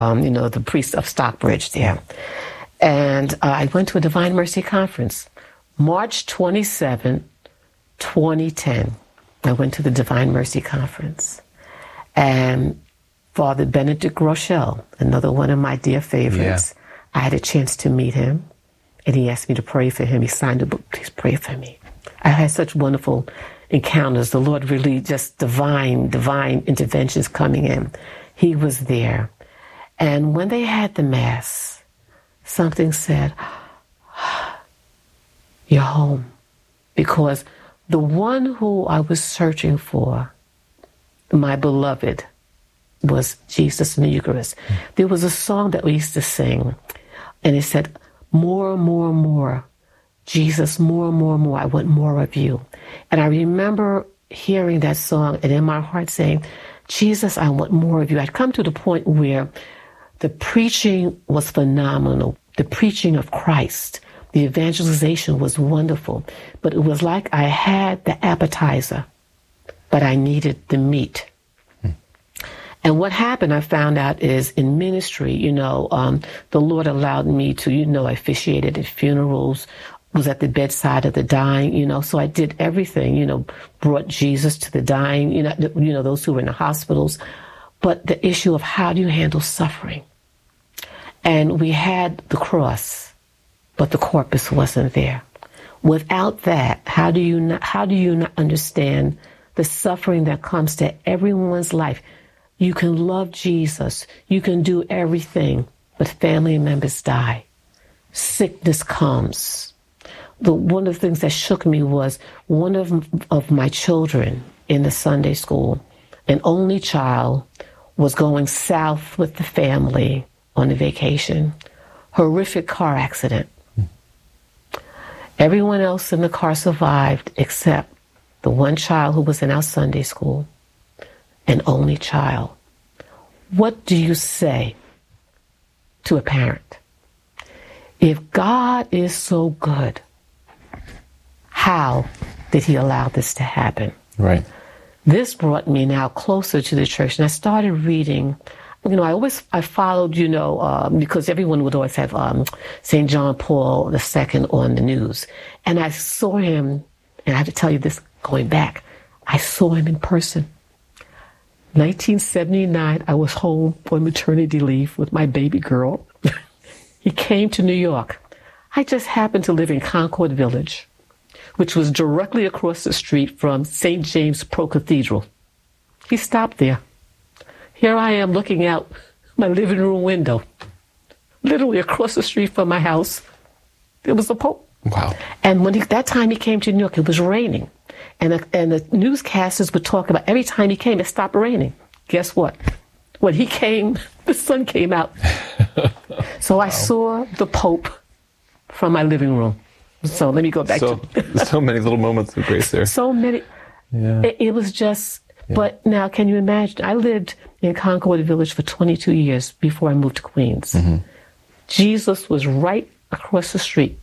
the priest of Stockbridge there. And I went to a Divine Mercy conference, March 27, 2010. I went to the Divine Mercy conference. And Father Benedict Rochelle, another one of my dear favorites, I had a chance to meet him, and he asked me to pray for him. He signed a book, please pray for me. I had such wonderful encounters. The Lord really just divine interventions coming in. He was there. And when they had the Mass, something said, you're home. Because the one who I was searching for, my beloved, was Jesus in the Eucharist. There was a song that we used to sing, and it said, more, more, more. Jesus, more, more, more. I want more of you. And I remember hearing that song and in my heart saying, Jesus, I want more of you. I'd come to the point where the preaching was phenomenal. The preaching of Christ, the evangelization was wonderful. But it was like I had the appetizer, but I needed the meat. And what happened, I found out, is in ministry, the Lord allowed me to, officiated at funerals, was at the bedside of the dying, so I did everything, brought Jesus to the dying, those who were in the hospitals. But the issue of how do you handle suffering? And we had the cross, but the corpus wasn't there. Without that, how do you not understand the suffering that comes to everyone's life? You can love Jesus, you can do everything, but family members die. Sickness comes. One of the things that shook me was one of my children in the Sunday school, an only child, was going south with the family on a vacation. Horrific car accident. Everyone else in the car survived except the one child who was in our Sunday school, an only child. What do you say to a parent? If God is so good, how did he allow this to happen? Right. This brought me now closer to the church, and I started reading. I followed, because everyone would always have St. John Paul II on the news. And I saw him, and I have to tell you this going back, I saw him in person. 1979, I was home on maternity leave with my baby girl. He came to New York. I just happened to live in Concord Village, which was directly across the street from St. James Pro Cathedral. He stopped there. Here I am looking out my living room window, literally across the street from my house. There was the Pope. Wow. And that time he came to New York, it was raining. And the newscasters would talk about every time he came, it stopped raining. Guess what? When he came, the sun came out. So I saw the Pope from my living room. So let me go back so many little moments of grace there. So many. Yeah. It was just, but now can you imagine? I lived in Concord Village for 22 years before I moved to Queens. Mm-hmm. Jesus was right across the street.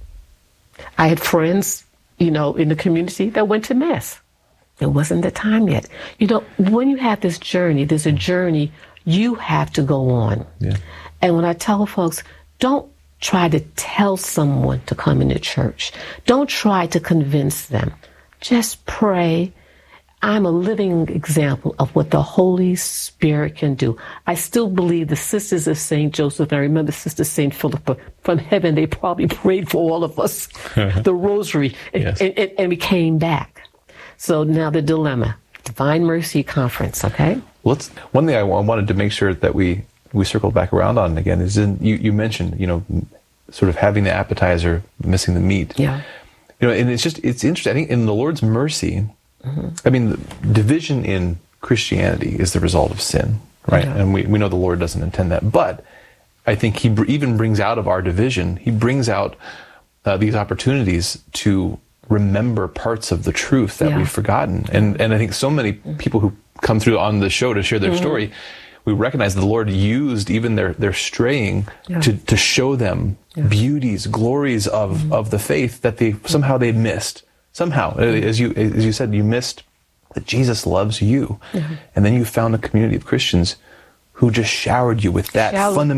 I had friends, in the community that went to Mass. It wasn't the time yet. When you have this journey, there's a journey you have to go on. Yeah. And when I tell folks, don't try to tell someone to come into church. Don't try to convince them. Just pray. I'm a living example of what the Holy Spirit can do. I still believe the Sisters of St. Joseph, and I remember Sister St. Philippa, from heaven, they probably prayed for all of us, the rosary, and we came back. So now the dilemma, Divine Mercy Conference, okay? One thing I wanted to make sure that we circled back around on again is you mentioned, sort of having the appetizer, missing the meat. Yeah. And it's interesting. I think in the Lord's mercy, mm-hmm. I mean, the division in Christianity is the result of sin, right? Yeah. And we know the Lord doesn't intend that. But I think he even brings out of our division, he brings out these opportunities to remember parts of the truth that we've forgotten. And I think so many people who come through on the show to share their mm-hmm. story, we recognize the Lord used even their straying to show them beauties, glories of the faith that they missed. Somehow, as you said, you missed that Jesus loves you. Mm-hmm. And then you found a community of Christians who just showered you with that Showered- fundamental